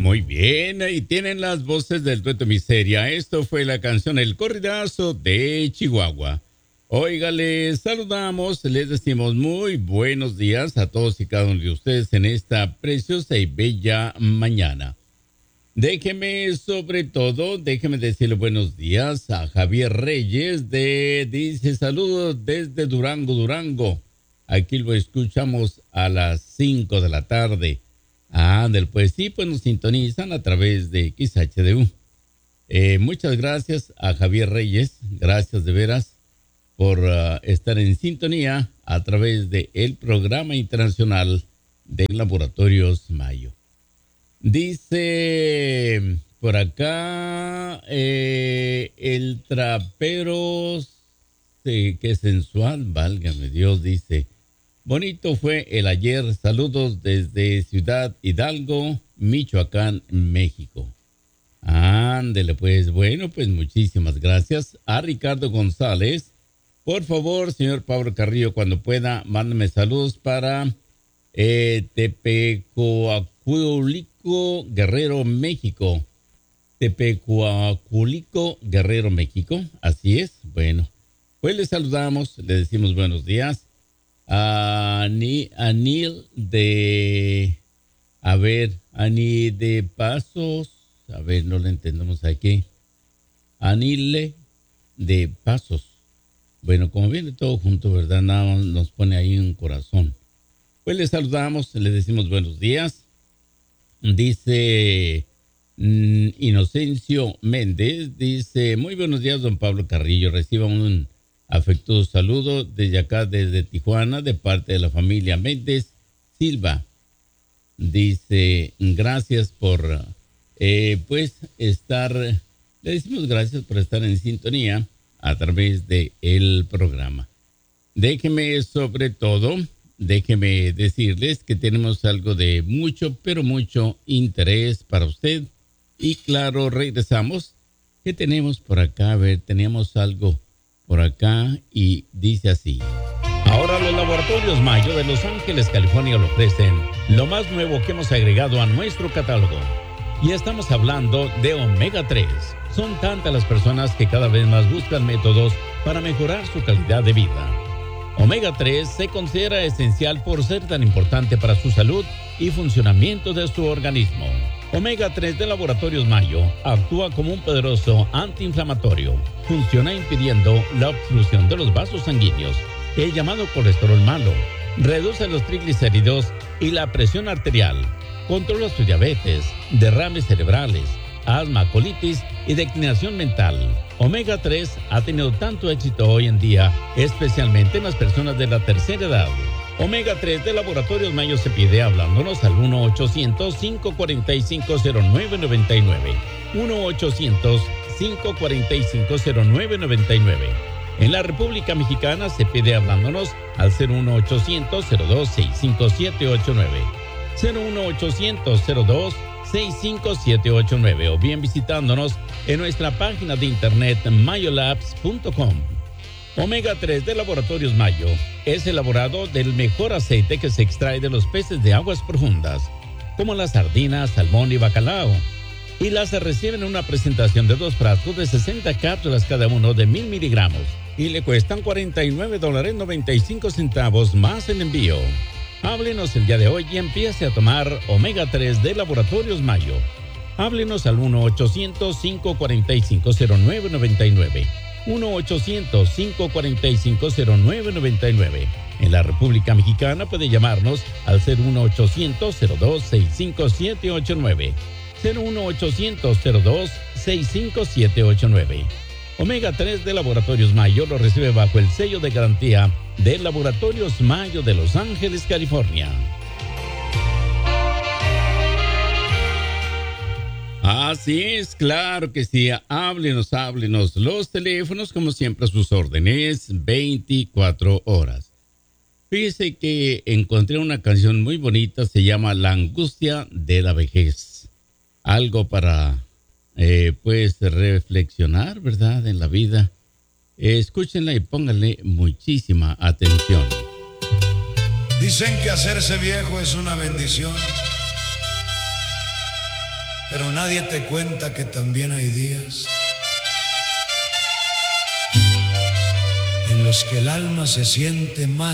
Muy bien, ahí tienen las voces del dueto Miseria. Esto fue la canción El Corridazo de Chihuahua. Oiga, les saludamos, les decimos muy buenos días a todos y cada uno de ustedes en esta preciosa y bella mañana. Déjeme decirle buenos días a Javier Reyes dice saludos desde Durango. Aquí lo escuchamos a las 5 de la tarde. Pues sí, pues nos sintonizan a través de XHDU. Muchas gracias a Javier Reyes, gracias de veras por estar en sintonía a través del programa internacional de Laboratorios Mayo. Dice por acá el trapero, qué sensual, válgame Dios, dice. Bonito fue el ayer. Saludos desde Ciudad Hidalgo, Michoacán, México. Ándele, pues. Bueno, pues muchísimas gracias a Ricardo González. Por favor, señor Pablo Carrillo, cuando pueda, mándame saludos para Tepecuaculico, Guerrero, México. Tepecuaculico, Guerrero, México. Así es. Bueno, pues le saludamos, le decimos buenos días. Anil de Pasos, no le entendemos aquí. Anile de Pasos. Bueno, como viene todo junto, ¿verdad? Nada más nos pone ahí un corazón. Pues le saludamos, le decimos buenos días. Dice Inocencio Méndez, dice, muy buenos días, don Pablo Carrillo. Reciba un afectuoso saludo desde acá, desde Tijuana, de parte de la familia Méndez Silva. Dice, gracias por, estar, le decimos gracias por estar en sintonía a través de el programa. Déjeme decirles que tenemos algo de mucho, pero mucho interés para usted. Y claro, regresamos. ¿Qué tenemos por acá? A ver, teníamos algo por acá y dice así. Ahora los Laboratorios Mayo de Los Ángeles, California le ofrecen lo más nuevo que hemos agregado a nuestro catálogo. Y estamos hablando de Omega 3. Son tantas las personas que cada vez más buscan métodos para mejorar su calidad de vida. Omega 3 se considera esencial por ser tan importante para su salud y funcionamiento de su organismo. Omega 3 de Laboratorios Mayo actúa como un poderoso antiinflamatorio. Funciona impidiendo la obstrucción de los vasos sanguíneos, el llamado colesterol malo. Reduce los triglicéridos y la presión arterial. Controla su diabetes, derrames cerebrales, asma, colitis y declinación mental. Omega 3 ha tenido tanto éxito hoy en día, especialmente en las personas de la tercera edad. Omega 3 de Laboratorios Mayo se pide hablándonos al 1-800-545-0999. 1-800-545-0999. En la República Mexicana se pide hablándonos al 01800-02-65789. 01800-02-65789 o bien visitándonos en nuestra página de internet mayolabs.com. Omega 3 de Laboratorios Mayo es elaborado del mejor aceite que se extrae de los peces de aguas profundas, como las sardinas, salmón y bacalao. Y las reciben en una presentación de 2 frascos de 60 cápsulas cada uno de 1000 miligramos. Y le cuestan $49.95 más el envío. Háblenos el día de hoy y empiece a tomar Omega 3 de Laboratorios Mayo. Háblenos al 1-800-545-0999. 1-800-545-0999. En la República Mexicana puede llamarnos al 01800-02-65789. 01800-02-65789. Omega 3 de Laboratorios Mayo lo recibe bajo el sello de garantía de Laboratorios Mayo de Los Ángeles, California. Así es, claro que sí. Háblenos. Los teléfonos, como siempre, a sus órdenes, 24 horas. Fíjese que encontré una canción muy bonita, se llama La Angustia de la Vejez. Algo para, reflexionar, ¿verdad?, en la vida. Escúchenla y pónganle muchísima atención. Dicen que hacerse viejo es una bendición. Pero nadie te cuenta que también hay días en los que el alma se siente más